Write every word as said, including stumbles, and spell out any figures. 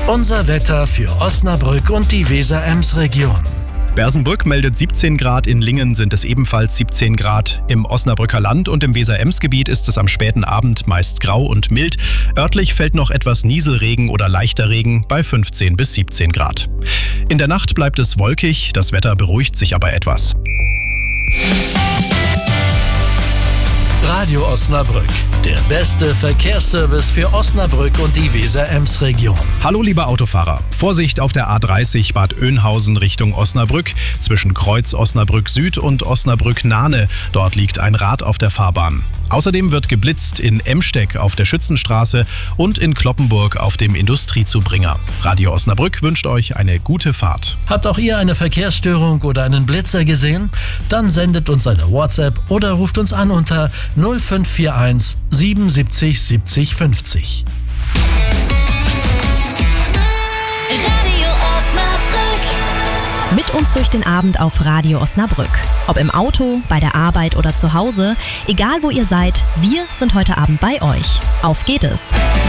Unser Wetter für Osnabrück und die Weser-Ems-Region. Bersenbrück meldet siebzehn Grad, in Lingen sind es ebenfalls siebzehn Grad. Im Osnabrücker Land und im Weser-Ems-Gebiet ist es am späten Abend meist grau und mild. Örtlich fällt noch etwas Nieselregen oder leichter Regen bei fünfzehn bis siebzehn Grad. In der Nacht bleibt es wolkig, das Wetter beruhigt sich aber etwas. Radio Osnabrück, der beste Verkehrsservice für Osnabrück und die Weser-Ems-Region. Hallo liebe Autofahrer, Vorsicht auf der A dreißig Bad Oeynhausen Richtung Osnabrück, zwischen Kreuz Osnabrück Süd und Osnabrück Nahne. Dort liegt ein Rad auf der Fahrbahn. Außerdem wird geblitzt in Emsteck auf der Schützenstraße und in Cloppenburg auf dem Industriezubringer. Radio Osnabrück wünscht euch eine gute Fahrt. Habt auch ihr eine Verkehrsstörung oder einen Blitzer gesehen? Dann sendet uns eine WhatsApp oder ruft uns an unter null fünf vier eins siebenundsiebzig siebzig fünfzig. Radio Osnabrück. Mit uns durch den Abend auf Radio Osnabrück. Ob im Auto, bei der Arbeit oder zu Hause, egal wo ihr seid, wir sind heute Abend bei euch. Auf geht es!